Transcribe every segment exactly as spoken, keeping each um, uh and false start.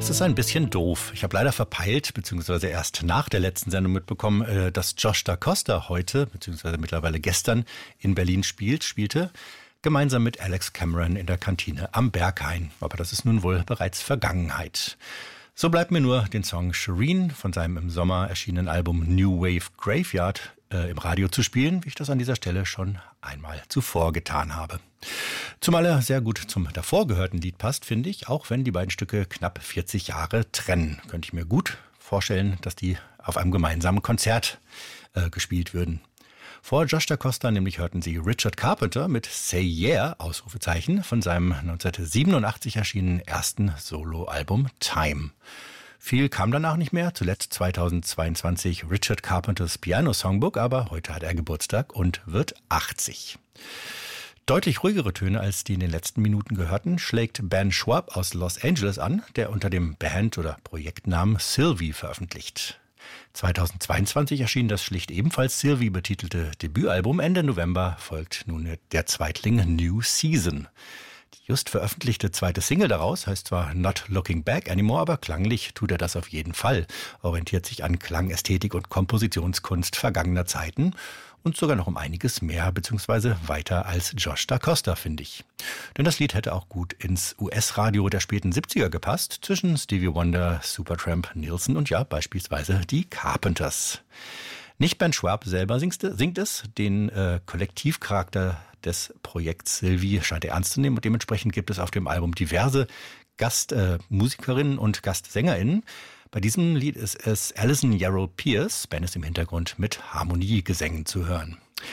Das ist ein bisschen doof. Ich habe leider verpeilt, beziehungsweise erst nach der letzten Sendung mitbekommen, dass Josh Da Costa heute, beziehungsweise mittlerweile gestern in Berlin spielt, spielte, gemeinsam mit Alex Cameron in der Kantine am Berghain. Aber das ist nun wohl bereits Vergangenheit. So bleibt mir nur den Song Shireen von seinem im Sommer erschienenen Album New Wave Graveyard äh, im Radio zu spielen, wie ich das an dieser Stelle schon einmal zuvor getan habe. Zumal er sehr gut zum davor gehörten Lied passt, finde ich, auch wenn die beiden Stücke knapp vierzig Jahre trennen. Könnte ich mir gut vorstellen, dass die auf einem gemeinsamen Konzert äh, gespielt würden. Vor Josh Da Costa nämlich hörten Sie Richard Carpenter mit Say Yeah, Ausrufezeichen, von seinem neunzehnhundertsiebenundachtzig erschienenen ersten Soloalbum Time. Viel kam danach nicht mehr, zuletzt zweitausendzweiundzwanzig Richard Carpenters Piano Songbook, aber heute hat er Geburtstag und wird achtzig. Deutlich ruhigere Töne als die in den letzten Minuten gehörten, schlägt Ben Schwab aus Los Angeles an, der unter dem Band- oder Projektnamen Sylvie veröffentlicht. zweitausendzweiundzwanzig erschien das schlicht ebenfalls Sylvie betitelte Debütalbum. Ende November folgt nun der Zweitling New Season. Die just veröffentlichte zweite Single daraus heißt zwar Not Looking Back Anymore, aber klanglich tut er das auf jeden Fall. Orientiert sich an Klangästhetik und Kompositionskunst vergangener Zeiten und sogar noch um einiges mehr bzw. weiter als Josh Da Costa, finde ich. Denn das Lied hätte auch gut ins U S-Radio der späten siebziger gepasst, zwischen Stevie Wonder, Supertramp, Nilsson und ja, beispielsweise die Carpenters. Nicht Ben Schwab selber singt, singt es, den äh, Kollektivcharakter des Projekts Sylvie scheint er ernst zu nehmen und dementsprechend gibt es auf dem Album diverse Gastmusikerinnen äh, und GastsängerInnen. Bei diesem Lied ist es Alison Yarrow Pierce, Ben ist im Hintergrund mit Harmoniegesängen zu hören.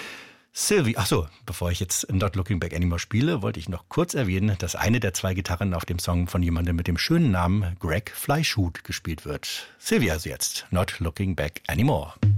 Sylvie, ach so, bevor ich jetzt Not Looking Back Anymore spiele, wollte ich noch kurz erwähnen, dass eine der zwei Gitarren auf dem Song von jemandem mit dem schönen Namen Greg Fleischhut gespielt wird. Sylvie also jetzt, Not Looking Back Anymore.